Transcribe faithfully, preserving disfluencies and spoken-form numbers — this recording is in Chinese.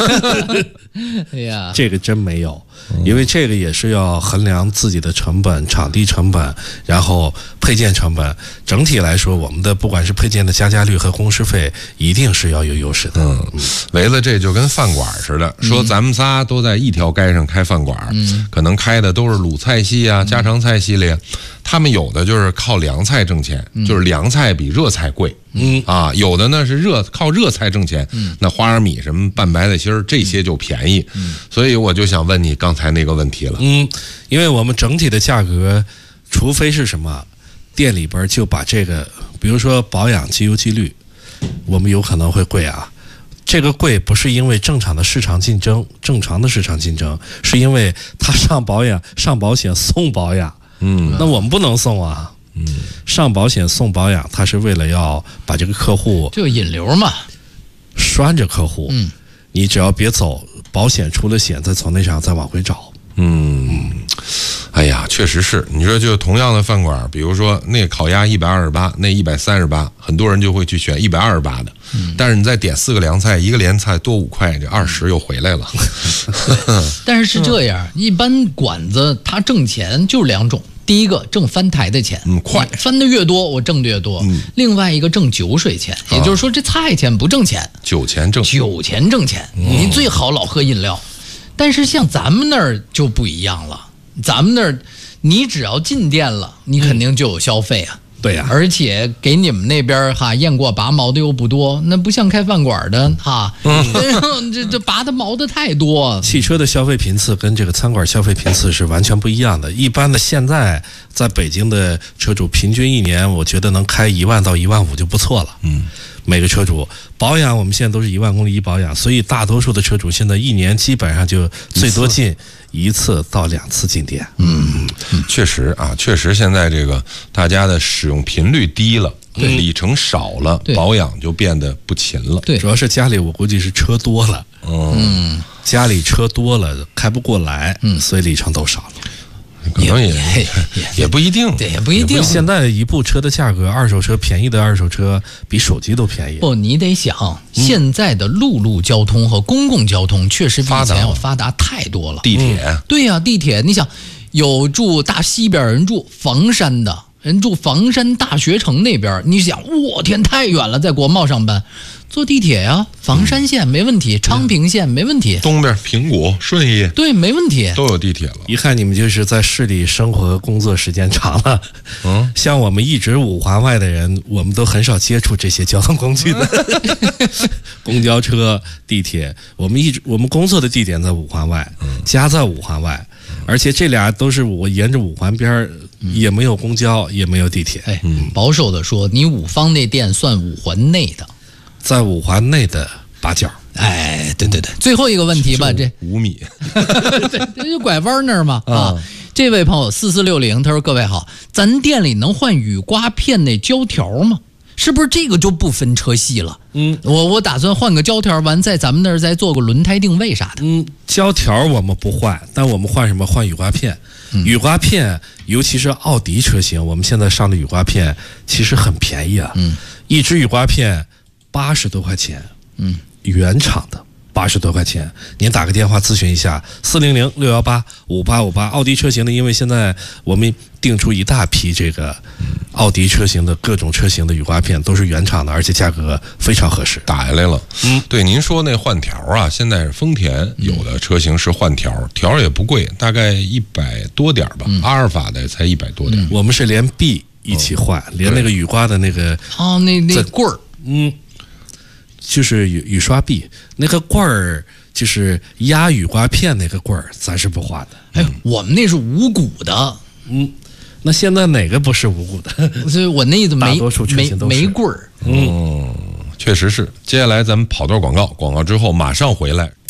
哎呀， 这个真没有，因为这个也是要衡量自己的成本、场地成本，然后配件成本。整体来说，我们的不管是配件的加价率和工时费，一定是要有优势的。 嗯，围子这就跟饭馆似的，说咱们仨都在一条街上开饭馆，嗯，可能开的都是鲁菜系啊、家常菜系列，他们有的就是靠凉菜挣钱，嗯、就是凉菜比热菜贵。嗯啊，有的呢是热靠热菜挣钱，嗯，那花生米什么拌白菜心儿这些就便宜，嗯，所以我就想问你刚才那个问题了， 嗯，因为我们整体的价格，除非是什么店里边就把这个，比如说保养机油机滤，我们有可能会贵啊。这个贵不是因为正常的市场竞争，正常的市场竞争，是因为他上保养、上保险送保养，嗯，那我们不能送啊。嗯，上保险送保养，他是为了要把这个客户就引流嘛， 拴着客户。嗯，你只要别走，保险出了险，再从那上再往回找。 嗯，哎呀，确实是。你说就同样的饭馆，比如说那烤鸭一百二十八，那一百三十八，很多人就会去选一百二十八的。嗯，但是你再点四个凉菜，一个连菜多五块，这二十又回来了。 但是是这样，一般馆子它挣钱就两种。第一个挣翻台的钱， 嗯，快翻的越多，我挣的越多。嗯，另外一个挣酒水钱，也就是说这菜钱不挣钱， 酒钱挣， 酒钱挣钱。你最好老喝饮料，但是像咱们那儿就不一样了，咱们那儿你只要进店了，你肯定就有消费啊。 对呀、啊， 而且给你们那边哈验过拔毛的又不多，那不像开饭馆的哈，嗯、这这拔的毛的太多。 汽车的消费频次跟这个餐馆消费频次是完全不一样的。一般的现在在北京的车主平均一年，我觉得能开一万到一万五就不错了。嗯，每个车主保养，我们现在都是一万公里一保养，所以大多数的车主现在一年基本上就最多进一次到两次进店。 嗯，确实啊，确实现在这个大家的使用频率低了，对，里程少了，保养就变得不勤了。 对， 主要是家里我估计是车多了，嗯，家里车多了开不过来，嗯，所以里程都少了。 可能也也, 也不一定， 对，也不一定。 现在一部车的价格，二手车便宜的二手车比手机都便宜。 不，你得想，嗯、现在的陆路交通和公共交通确实比以前要发达太多了。 地铁， 嗯、对呀、啊，地铁，你想，有住大西边人住房山的，人住房山大学城那边，你想，我天，太远了，在国贸上班。坐地铁呀、啊，房山线没问题，昌平线没问题， 东边平谷、顺义对没问题， 都有地铁了。 一看你们就是在市里生活和工作时间长了，嗯，像我们一直五环外的人，我们都很少接触这些交通工具的，公交车、地铁，我们一直我们工作的地点在五环外，家在五环外，而且这俩都是我沿着五环边也没有公交，也没有地铁。 哎，嗯、保守的说，你五方那店算五环内的。 在五环内的八角， 哎，对对对，最后一个问题吧，这五米， 这就拐弯那儿嘛啊！这位朋友四四六零，他说：“各位好，咱店里能换雨刮片那胶条吗？是不是这个就不分车系了？嗯，我我打算换个胶条，完在咱们那儿再做个轮胎定位啥的。 嗯，胶条我们不换，但我们换什么？换雨刮片。嗯、雨刮片，尤其是奥迪车型，我们现在上的雨刮片其实很便宜啊。嗯，一支雨刮片。”八十多块钱，嗯，原厂的八十多块钱，您打个电话咨询一下，四零零六幺八五八五八。奥迪车型的，因为现在我们定出一大批这个奥迪车型的各种车型的雨刮片，都是原厂的，而且价格非常合适。 打下来了，嗯，对，您说那换条啊，现在是丰田有的车型是换条，条也不贵，大概一百多点吧，嗯、阿尔法的才一百多点、嗯， 我们是连臂一起换，哦、连那个雨刮的那个哦，那那棍儿， 嗯。就是雨雨刷臂那个棍儿，就是压雨刮片那个棍儿，咱是不换的。 哎，我们那是无骨的， 嗯，那现在哪个不是无骨的？ 所以我那意思没大多数车型都是没棍儿。 嗯，确实是。接下来咱们跑段广告，广告之后马上回来。